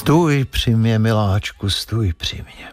Stůj při mě, miláčku, stůj při mě.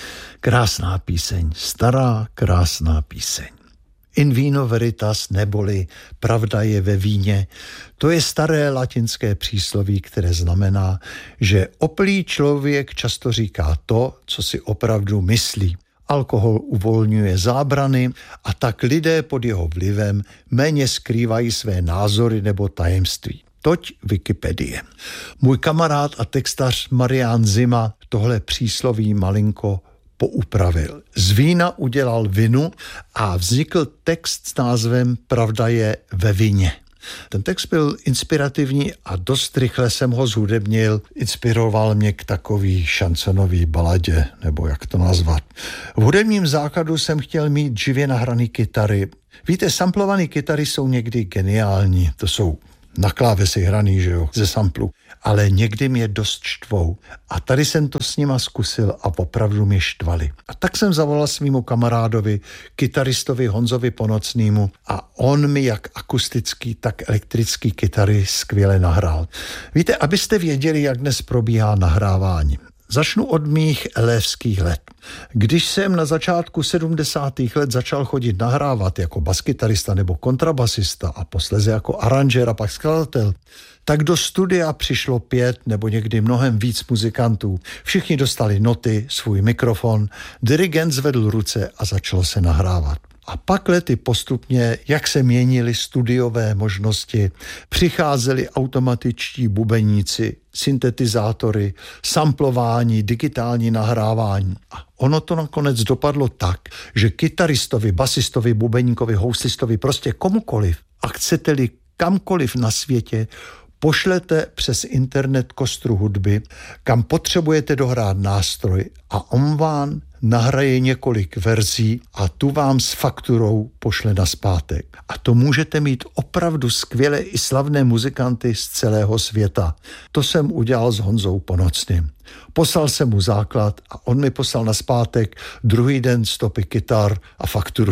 Krásná píseň, stará krásná píseň. In vino veritas, neboli pravda je ve víně. To je staré latinské přísloví, které znamená, že opilý člověk často říká to, co si opravdu myslí. Alkohol uvolňuje zábrany a tak lidé pod jeho vlivem méně skrývají své názory nebo tajemství. Toť Wikipedie. Můj kamarád a textař Marián Zima tohle přísloví malinko poupravil. Z vína udělal vinu a vznikl text s názvem Pravda je ve víně. Ten text byl inspirativní a dost rychle jsem ho zhudebnil. Inspiroval mě k takový šansonový baladě, nebo jak to nazvat. V hudebním základu jsem chtěl mít živě nahraný kytary. Víte, samplované kytary jsou někdy geniální. To jsou na klávesi hraný, že jo, ze samplu. Ale někdy mě dost štvou. A tady jsem to s nima zkusil a opravdu mě štvali. A tak jsem zavolal svýmu kamarádovi, kytaristovi Honzovi Ponocnýmu a on mi jak akustický, tak elektrický kytary skvěle nahrál. Víte, abyste věděli, jak dnes probíhá nahrávání. Začnu od mých elevských let. Když jsem na začátku 70. let začal chodit nahrávat jako baskytarista nebo kontrabasista a posléze jako aranžér a pak skladatel, tak do studia přišlo 5 nebo někdy mnohem víc muzikantů. Všichni dostali noty, svůj mikrofon, dirigent zvedl ruce a začalo se nahrávat. A pak lety postupně, jak se měnily studiové možnosti, přicházeli automatičtí bubeníci, syntetizátory, samplování, digitální nahrávání. A ono to nakonec dopadlo tak, že kytaristovi, basistovi, bubeníkovi, houslistovi, prostě komukoliv, a chcete-li kamkoliv na světě, pošlete přes internet kostru hudby, kam potřebujete dohrát nástroj a on vám nahraje několik verzí a tu vám s fakturou pošle nazpátek. A to můžete mít opravdu skvělé i slavné muzikanty z celého světa. To jsem udělal s Honzou Ponocným. Poslal jsem mu základ a on mi poslal nazpátek druhý den stopy kytar a fakturu.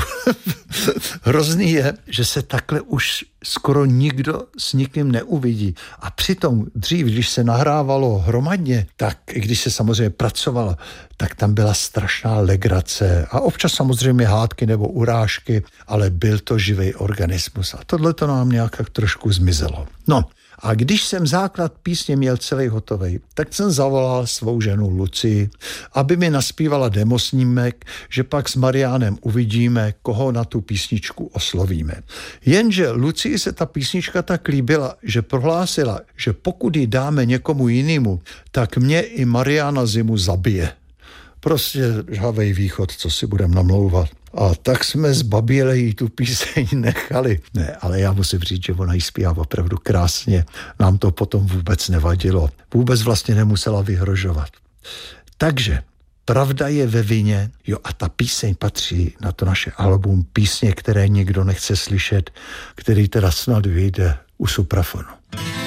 Hrozný je, že se takhle už skoro nikdo s nikým neuvidí. A přitom dřív, když se nahrávalo hromadně, tak když se samozřejmě pracovalo, tak tam byla strašná legrace a občas samozřejmě hádky nebo urážky, ale byl to živý organismus. A tohle to nám nějak tak trošku zmizelo. No, a když jsem základ písně měl celý hotovej, tak jsem zavolal svou ženu Lucii, aby mi naspívala demosnímek, že pak s Mariánem uvidíme, koho na tu písničku oslovíme. Jenže Lucii se ta písnička tak líbila, že prohlásila, že pokud ji dáme někomu jinému, tak mě i Mariána Zimu zabije. Prostě žhavej východ, co si budem namlouvat. A tak jsme zbaběle jí tu píseň nechali. Ne, ale já musím říct, že ona jí zpívá opravdu krásně. Nám to potom vůbec nevadilo. Vůbec vlastně nemusela vyhrožovat. Takže Pravda je ve vině. Jo, a ta píseň patří na to naše album Písně, které nikdo nechce slyšet, který teda snad vyjde u Suprafonu.